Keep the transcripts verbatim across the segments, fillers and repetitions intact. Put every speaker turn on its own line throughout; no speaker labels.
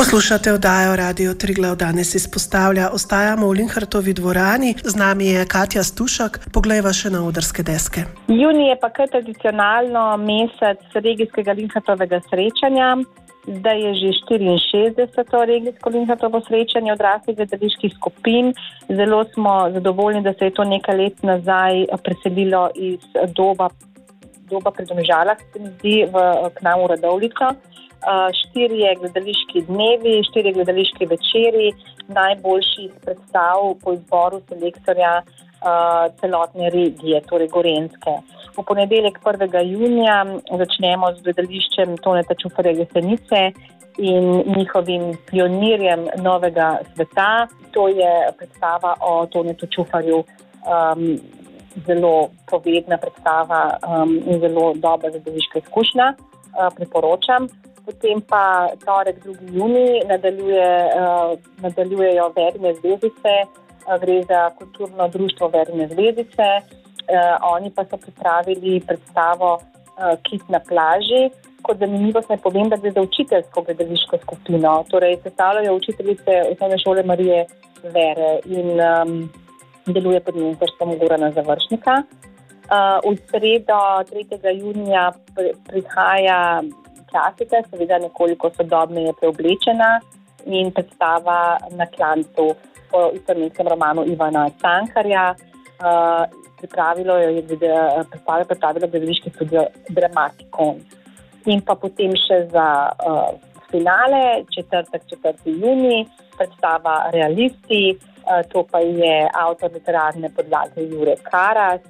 Poslušate oddajo Radio Triglav, danes izpostavlja. Ostajamo v Linhartovi dvorani, z nami je Katja Stušak. Poglejva še na odrske deske.
Junij je pa kar tradicionalno mesec regijskega Linhartovega srečanja. Zdaj je že štiriinšestdeseto regijsko Linhartovo srečanje odraslih gledaliških skupin. Zelo smo zadovoljni, da se je to nekaj let nazaj preselilo iz doba, doba pri Domžalah, se mi zdi, v, k nam v Radovljico. Uh, štirje gledališki dnevi, štirje gledališki večeri, najboljših predstav po izboru selektorja uh, celotne regije, torej Gorenjske. V ponedeljek prvega junija začnemo z gledališčem Toneta Čufarja Jesenice in njihovim pionirjem novega sveta. To je predstava o Tonetu Čufarju, um, zelo povedna predstava um, in zelo dobra gledališka izkušnja, uh, priporočam. Potem pa torek drugi junij nadaljuje, uh, nadaljujejo Verine zvezdice, uh, gre za kulturno društvo Verine zvezdice. Uh, oni pa so pripravili predstavo uh, Kit na plaži. Kot zanimivost naj povem, da gre za učiteljsko gledališko skupino. Torej, sestavljajo učiteljice osnovne šole Marije Vere in um, deluje pod ministrstvom Gorana Završnika. Uh, v sredo tretjega junija pr- prihaja klasika, seveda nekoliko sodobneje preoblečena in predstava Na klancu po istoimenskem romanu Ivana Cankarja. Uh, pripravilo je predstavo pripravilo gledališki studio Dramatikon. In pa potem še za uh, finale, četrtek, četrti junij, predstava Realisti, uh, to pa je avtor literarne podlage Jure Karas.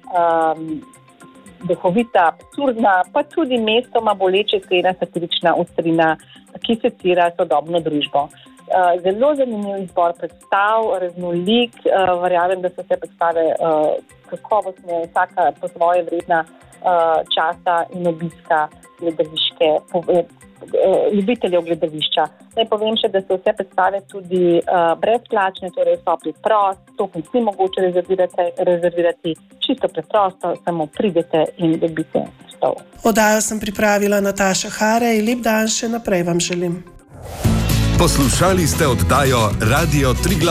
Um, duhovita, absurdna, pa tudi mestoma boleče sklena satirična ostrina, ki secira sodobno družbo. Zelo zanimiv izbor predstav, raznolik, verjamem, da so vse predstave kakovostne, vsaka po svoje vredna časa in obiska gledališke, ljubiteljev gledališča. Naj povem še, da so vse predstave tudi uh, brezplačne, torej vstop je prost, vstopnic ni mogoče rezervirati, rezervirati, čisto preprosto, samo pridete in dobite stol.
Oddajo sem pripravila Nataša Harej, lep dan še naprej vam želim.
Poslušali ste oddajo Radio Triglav.